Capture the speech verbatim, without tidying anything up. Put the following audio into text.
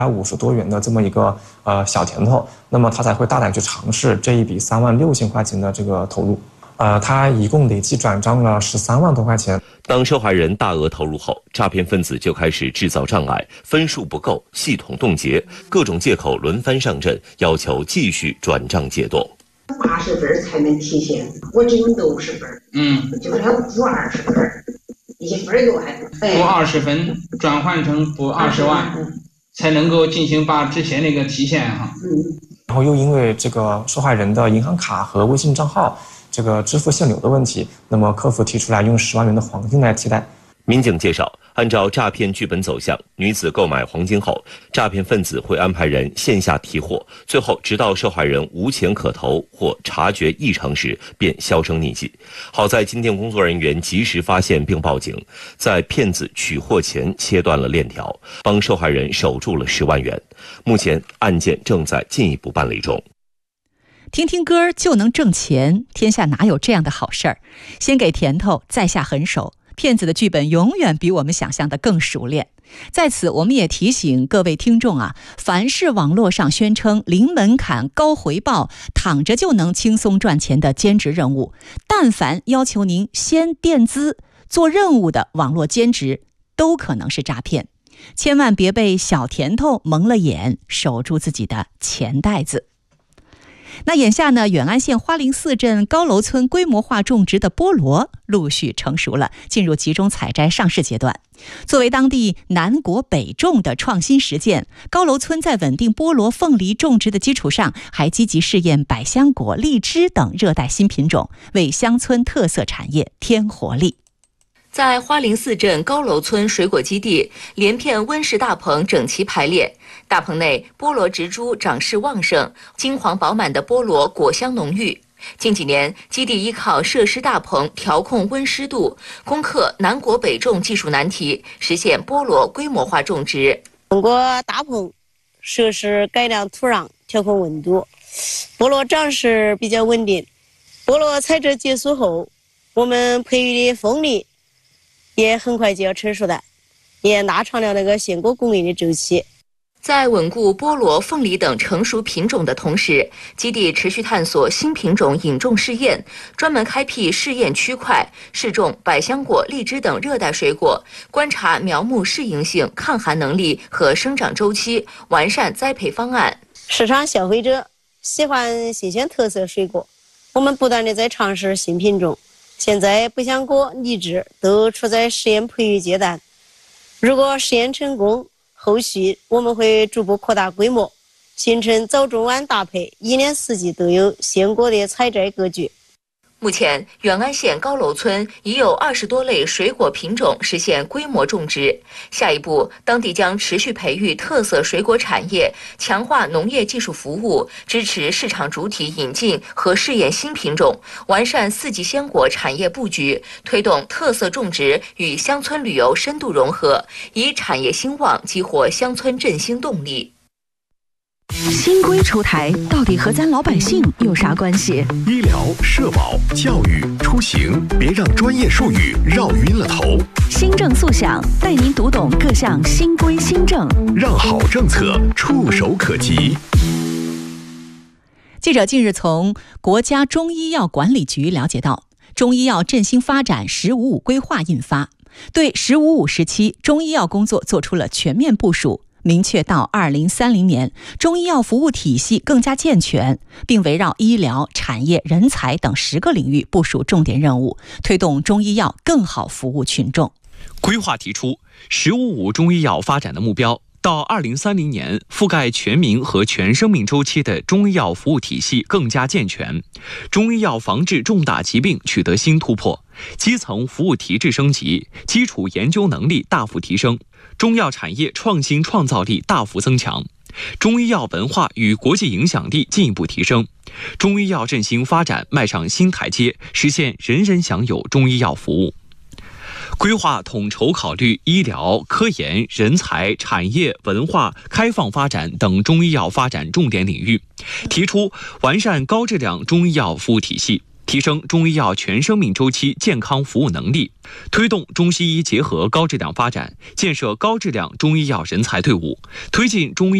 百五十多元的这么一个呃小甜头，那么他才会大胆去尝试这一笔三万六千块钱的这个投入。呃，他一共累计转账了十三万多块钱。 当受害人大额投入后，诈骗分子就开始制造障碍，分数不够，系统冻结，各种借口轮番上阵，要求继续转账解冻。 八十分才能提现，我只有六十分，嗯，就是要补二十分，一分有还补二十分转换成补二十万，才能够进行把之前那个提现哈。 嗯，然后又因为这个受害人的银行卡和微信账号这个支付限流的问题，那么客服提出来用十万元的黄金来替代。 民警介绍，按照诈骗剧本走向，女子购买黄金后，诈骗分子会安排人线下提货，最后直到受害人无钱可投或察觉异常时，便销声匿迹。好在金店工作人员及时发现并报警，在骗子取货前切断了链条，帮受害人守住了十万元。目前案件正在进一步办理中。 听听歌就能挣钱，天下哪有这样的好事儿？先给甜头，再下狠手。骗子的剧本永远比我们想象的更熟练。在此，我们也提醒各位听众啊，凡是网络上宣称零门槛、高回报、躺着就能轻松赚钱的兼职任务，但凡要求您先垫资做任务的网络兼职，都可能是诈骗。千万别被小甜头蒙了眼，守住自己的钱袋子。那眼下呢，远安县花林寺镇高楼村规模化种植的菠萝陆续成熟了，进入集中采摘上市阶段。作为当地南国北种的创新实践，高楼村在稳定菠萝、凤梨种植的基础上，还积极试验百香果、荔枝等热带新品种，为乡村特色产业添活力。 在花林寺镇高楼村水果基地，连片温室大棚整齐排列，大棚内菠萝植株长势旺盛，金黄饱满的菠萝果香浓郁。近几年，基地依靠设施大棚调控温湿度，攻克南国北种技术难题，实现菠萝规模化种植。 通过大棚设施改良土壤，调控温度，菠萝长势比较稳定。菠萝采摘结束后，我们培育的凤梨也很快就要成熟的，也拉长了那个鲜果供应的周期。 在稳固菠萝、凤梨等成熟品种的同时，基地持续探索新品种引种试验，专门开辟试验区块，试种百香果、荔枝等热带水果，观察苗木适应性、抗寒能力和生长周期，完善栽培方案。 市场消费者喜欢新鲜特色水果，我们不断地在尝试新品种。现在百香果、荔枝都处在实验培育阶段，如果实验成功，后续我们会逐步扩大规模，形成早中晚搭配，一年四季都有鲜果的采摘格局。 目前，远安县高楼村已有二十多类水果品种实现规模种植。下一步，当地将持续培育特色水果产业，强化农业技术服务，支持市场主体引进和试验新品种，完善四季鲜果产业布局，推动特色种植与乡村旅游深度融合，以产业兴旺激活乡村振兴动力。 新规出台，到底和咱老百姓有啥关系？ 医疗、社保、教育、出行，别让专业术语绕晕了头。 新政速响，带您读懂各项新规新政， 让好政策触手可及。 记者近日从国家中医药管理局了解到，中医药振兴发展“十五五”规划印发，对“十五五”时期中医药工作做出了全面部署。明确到二零三零年，中医药服务体系更加健全，并围绕医疗、产业、人才等十个领域部署重点任务，推动中医药更好服务群众。 规划提出“十五五”中医药发展的目标，到二零三零年，覆盖全民和全生命周期的中医药服务体系更加健全，中医药防治重大疾病取得新突破，基层服务提质升级，基础研究能力大幅提升，中药产业创新创造力大幅增强，中医药文化与国际影响力进一步提升，中医药振兴发展迈上新台阶，实现人人享有中医药服务。规划统筹考虑医疗、科研、人才、产业、文化、开放发展等中医药发展重点领域，提出完善高质量中医药服务体系， 提升中医药全生命周期健康服务能力，推动中西医结合高质量发展，建设高质量中医药人才队伍，推进中医